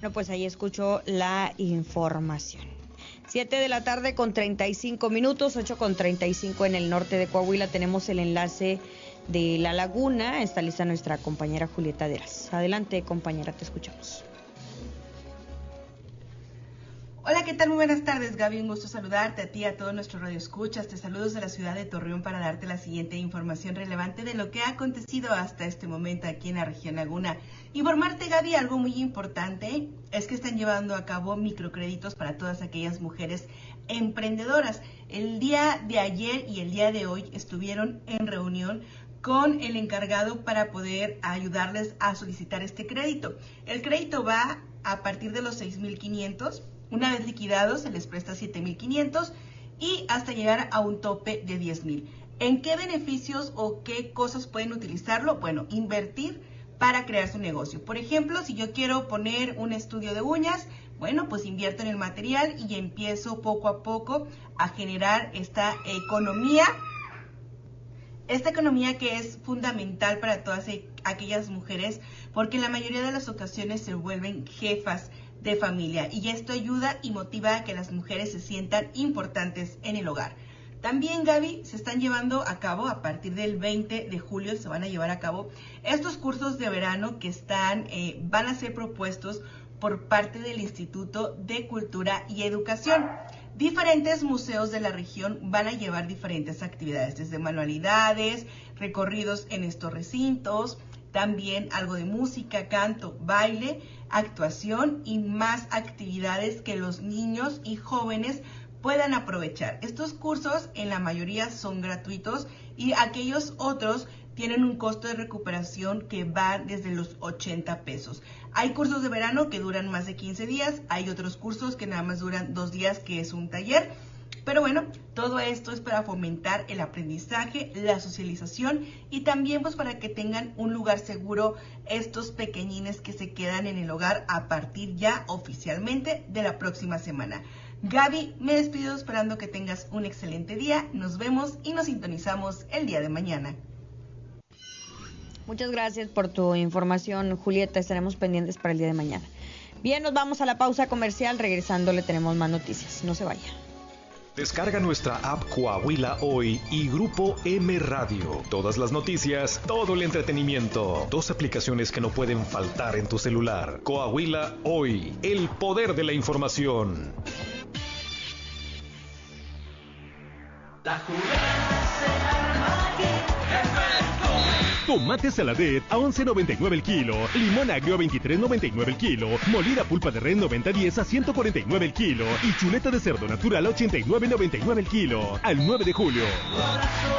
Bueno, pues ahí escuchó la información. 7 de la tarde con 35 minutos, 8 con 35 en el norte de Coahuila. Tenemos el enlace de La Laguna. Está lista nuestra compañera Julieta Deras. Adelante, compañera, te escuchamos. Hola, ¿qué tal? Muy buenas tardes, Gaby. Un gusto saludarte a ti y a todos nuestros radioescuchas. Te saludo desde la ciudad de Torreón para darte la siguiente información relevante de lo que ha acontecido hasta este momento aquí en la región Laguna. Informarte, Gaby, algo muy importante es que están llevando a cabo microcréditos para todas aquellas mujeres emprendedoras. El día de ayer y el día de hoy estuvieron en reunión con el encargado para poder ayudarles a solicitar este crédito. El crédito va a partir de los 6,500. Una vez liquidados se les presta 7,500 y hasta llegar a un tope de 10,000. ¿En qué beneficios o qué cosas pueden utilizarlo? Bueno, invertir para crear su negocio. Por ejemplo, si yo quiero poner un estudio de uñas, bueno, pues invierto en el material y empiezo poco a poco a generar esta economía que es fundamental para todas aquellas mujeres, porque en la mayoría de las ocasiones se vuelven jefas de familia y esto ayuda y motiva a que las mujeres se sientan importantes en el hogar. También, Gaby, se están llevando a cabo, a partir del 20 de julio se van a llevar a cabo estos cursos de verano que van a ser propuestos por parte del Instituto de Cultura y Educación. Diferentes museos de la región van a llevar diferentes actividades, desde manualidades, recorridos en estos recintos, también algo de música, canto, baile, actuación y más actividades que los niños y jóvenes puedan aprovechar. Estos cursos en la mayoría son gratuitos y aquellos otros tienen un costo de recuperación que va desde los 80 pesos. Hay cursos de verano que duran más de 15 días, hay otros cursos que nada más duran 2 días, que es un taller. Pero bueno, todo esto es para fomentar el aprendizaje, la socialización y también pues para que tengan un lugar seguro estos pequeñines que se quedan en el hogar a partir ya oficialmente de la próxima semana. Gaby, me despido esperando que tengas un excelente día. Nos vemos y nos sintonizamos el día de mañana. Muchas gracias por tu información, Julieta. Estaremos pendientes para el día de mañana. Bien, nos vamos a la pausa comercial. Regresando le tenemos más noticias. No se vaya. Descarga nuestra app Coahuila Hoy y Grupo M Radio. Todas las noticias, todo el entretenimiento. 2 aplicaciones que no pueden faltar en tu celular. Coahuila Hoy, el poder de la información. La jugada se arma aquí. Tomate saladet a 11.99 el kilo, limón agrio a 23.99 el kilo, molida pulpa de res 90-10 a 149 el kilo y chuleta de cerdo natural a 89.99 el kilo. Al 9 de julio.